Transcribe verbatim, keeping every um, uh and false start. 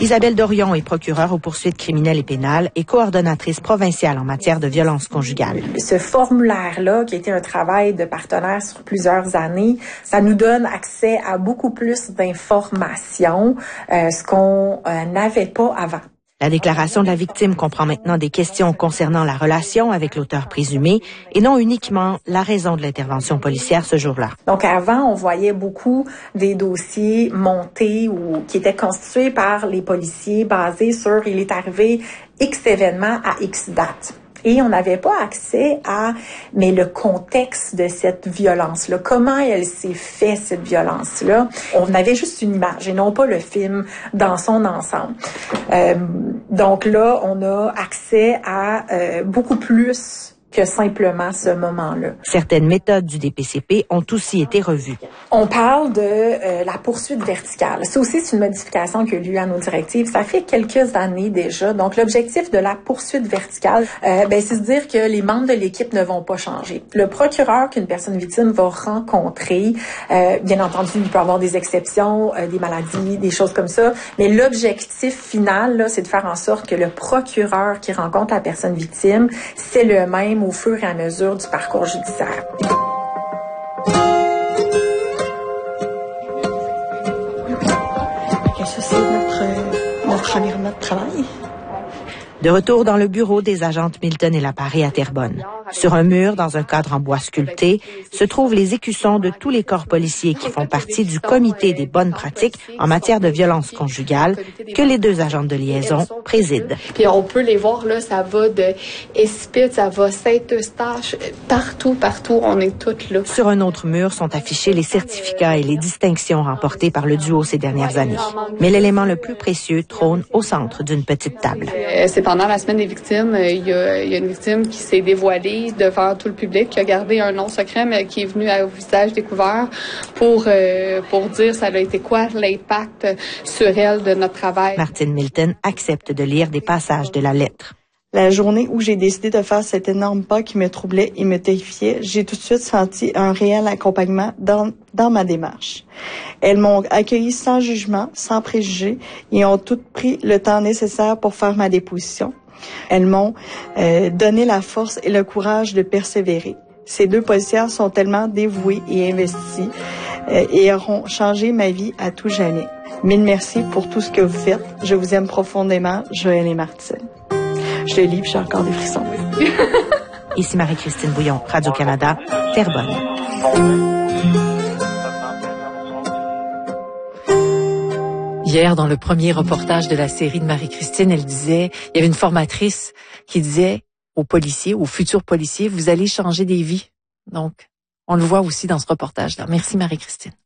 Isabelle Dorion est procureure aux poursuites criminelles et pénales et coordonnatrice provinciale en matière de violence conjugale. Ce formulaire-là, qui a été un travail de partenaire sur plusieurs années, ça nous donne accès à beaucoup plus d'informations, euh, ce qu'on euh, n'avait pas avant. La déclaration de la victime comprend maintenant des questions concernant la relation avec l'auteur présumé et non uniquement la raison de l'intervention policière ce jour-là. Donc avant, on voyait beaucoup des dossiers montés ou qui étaient constitués par les policiers basés sur « il est arrivé X événement à X date ». Et on n'avait pas accès à, mais le contexte de cette violence-là, comment elle s'est fait, cette violence-là. On avait juste une image et non pas le film dans son ensemble. Euh, donc là, on a accès à euh, beaucoup plus que simplement ce moment-là. Certaines méthodes du D P C P ont aussi été revues. On parle de euh, la poursuite verticale. Ça aussi, c'est une modification qui a eu lieu à nos directives. Ça fait quelques années déjà. Donc, l'objectif de la poursuite verticale, euh, ben, c'est de dire que les membres de l'équipe ne vont pas changer. Le procureur qu'une personne victime va rencontrer, euh, bien entendu, il peut y avoir des exceptions, euh, des maladies, des choses comme ça, mais l'objectif final, là, c'est de faire en sorte que le procureur qui rencontre la personne victime, c'est le même au fur et à mesure du parcours judiciaire. Ça, c'est notre, notre environnement de travail. De retour dans le bureau des agentes Milton et Laparé à Terrebonne. Sur un mur, dans un cadre en bois sculpté, se trouvent les écussons de tous les corps policiers qui font partie du comité des bonnes pratiques en matière de violence conjugale que les deux agentes de liaison président. Puis on peut les voir, là, ça va de Espit, ça va Saint-Eustache, partout, partout, on est toutes là. Sur un autre mur sont affichés les certificats et les distinctions remportées par le duo ces dernières années. Mais l'élément le plus précieux trône au centre d'une petite table. Euh, c'est pendant la semaine des victimes, il y a, il y a une victime qui s'est dévoilée devant tout le public, qui a gardé un nom secret, mais qui est venu au visage découvert pour euh, pour dire ça a été quoi l'impact sur elle de notre travail. Martine Milton accepte de lire des passages de la lettre. La journée où j'ai décidé de faire cet énorme pas qui me troublait et me terrifiait, j'ai tout de suite senti un réel accompagnement dans, dans ma démarche. Elles m'ont accueilli sans jugement, sans préjugés et ont toutes pris le temps nécessaire pour faire ma déposition. Elles m'ont euh, donné la force et le courage de persévérer. Ces deux policières sont tellement dévouées et investies euh, et auront changé ma vie à tout jamais. Mille merci pour tout ce que vous faites. Je vous aime profondément, Joëlle et Martine. Je le lis puis j'ai encore des frissons. Ici Marie-Christine Bouillon, Radio-Canada, Terrebonne. Hier, dans le premier reportage de la série de Marie-Christine, elle disait, il y avait une formatrice qui disait aux policiers, aux futurs policiers, vous allez changer des vies. Donc, on le voit aussi dans ce reportage-là. Merci Marie-Christine.